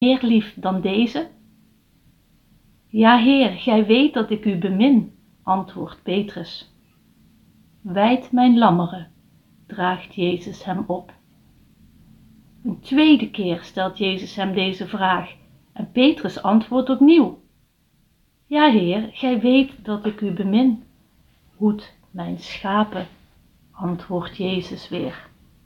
meer lief dan deze? Ja, Heer, gij weet dat ik u bemin, antwoordt Petrus. Wijd mijn lammeren, draagt Jezus hem op. Een tweede keer stelt Jezus hem deze vraag en Petrus antwoordt opnieuw. Ja, Heer, gij weet dat ik u bemin. Hoed mijn schapen, antwoordt Jezus weer.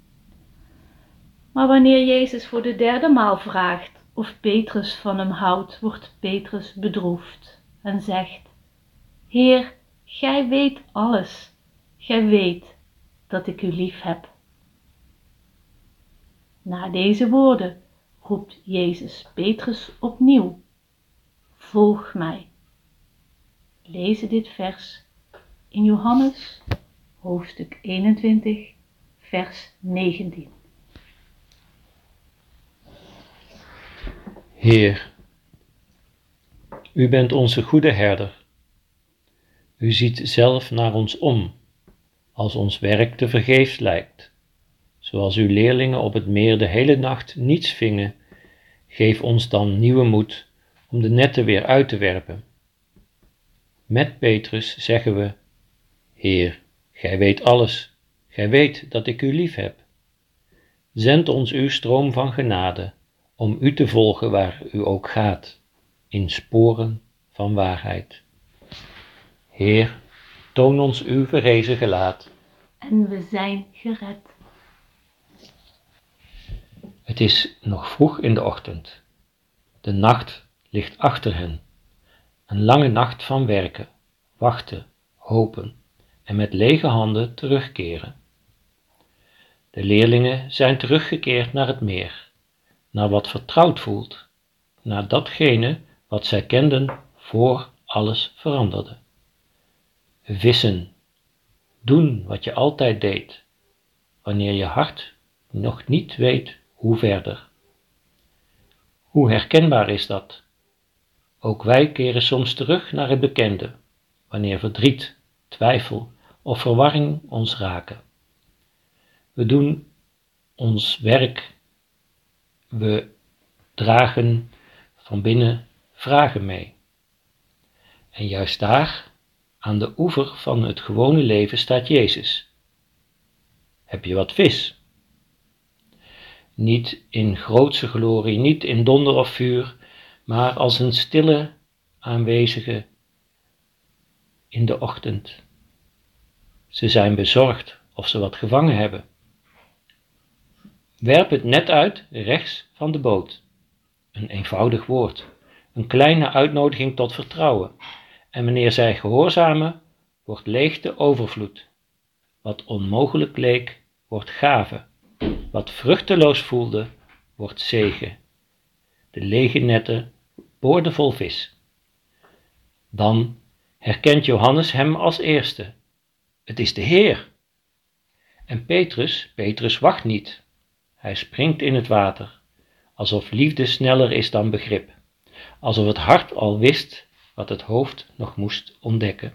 Maar wanneer Jezus voor de derde maal vraagt of Petrus van hem houdt, wordt Petrus bedroefd en zegt: Heer, gij weet alles. Gij weet dat ik u lief heb. Na deze woorden roept Jezus Petrus opnieuw: Volg mij. We lezen dit vers in Johannes, hoofdstuk 21, vers 19. Heer, u bent onze goede herder. U ziet zelf naar ons om, als ons werk tevergeefs lijkt. Zoals uw leerlingen op het meer de hele nacht niets vingen, geef ons dan nieuwe moed om de netten weer uit te werpen. Met Petrus zeggen we: Heer, gij weet alles, gij weet dat ik u lief heb. Zend ons uw stroom van genade, om u te volgen waar u ook gaat, in sporen van waarheid. Heer, toon ons uw verrezen gelaat. En we zijn gered. Het is nog vroeg in de ochtend. De nacht ligt achter hen. Een lange nacht van werken, wachten, hopen en met lege handen terugkeren. De leerlingen zijn teruggekeerd naar het meer, naar wat vertrouwd voelt, naar datgene wat zij kenden voor alles veranderde. Vissen, doen wat je altijd deed, wanneer je hart nog niet weet hoe verder. Hoe herkenbaar is dat? Ook wij keren soms terug naar het bekende, wanneer verdriet, twijfel of verwarring ons raken. We doen ons werk, we dragen van binnen vragen mee. En juist daar, aan de oever van het gewone leven, staat Jezus. Heb je wat vis? Niet in grootse glorie, niet in donder of vuur, maar als een stille aanwezige in de ochtend. Ze zijn bezorgd of ze wat gevangen hebben. Werp het net uit rechts van de boot. Een eenvoudig woord, een kleine uitnodiging tot vertrouwen. En wanneer zij gehoorzamen, wordt leegte overvloed. Wat onmogelijk leek, wordt gave. Wat vruchteloos voelde, wordt zegen. De lege netten boordevol vis. Dan herkent Johannes hem als eerste. Het is de Heer. En Petrus wacht niet. Hij springt in het water, alsof liefde sneller is dan begrip. Alsof het hart al wist wat het hoofd nog moest ontdekken.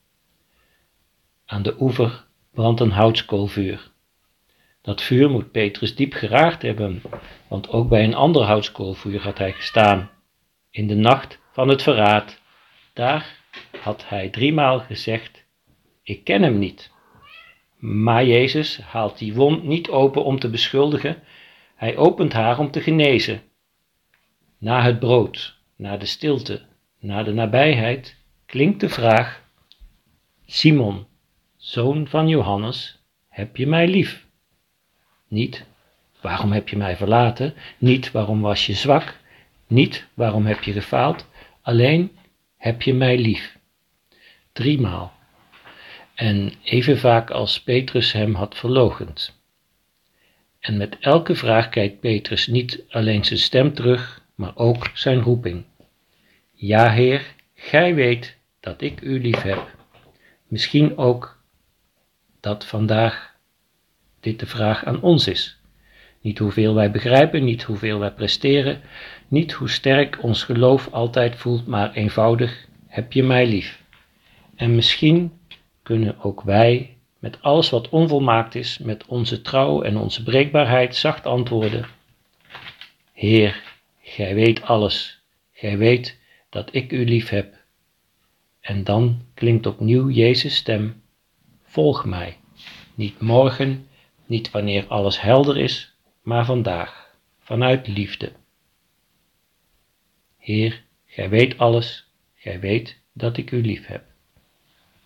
Aan de oever brandt een houtskoolvuur. Dat vuur moet Petrus diep geraakt hebben, want ook bij een ander houtskoolvuur had hij gestaan. In de nacht van het verraad, daar had hij 3 maal gezegd: ik ken hem niet. Maar Jezus haalt die wond niet open om te beschuldigen, hij opent haar om te genezen. Na het brood, na de stilte, na de nabijheid, klinkt de vraag: Simon, zoon van Johannes, heb je mij lief? Niet, waarom heb je mij verlaten? Niet, waarom was je zwak? Niet, waarom heb je gefaald? Alleen, heb je mij lief? 3 maal. En even vaak als Petrus hem had verloochend. En met elke vraag kijkt Petrus niet alleen zijn stem terug, maar ook zijn roeping. Ja, Heer, gij weet dat ik u lief heb. Misschien ook dat vandaag dit de vraag aan ons is. Niet hoeveel wij begrijpen, niet hoeveel wij presteren, niet hoe sterk ons geloof altijd voelt, maar eenvoudig: heb je mij lief? En misschien kunnen ook wij, met alles wat onvolmaakt is, met onze trouw en onze breekbaarheid, zacht antwoorden: Heer, gij weet alles, gij weet dat ik u lief heb. En dan klinkt opnieuw Jezus' stem, volg mij, niet morgen, niet wanneer alles helder is, maar vandaag, vanuit liefde. Heer, gij weet alles, gij weet dat ik u lief heb.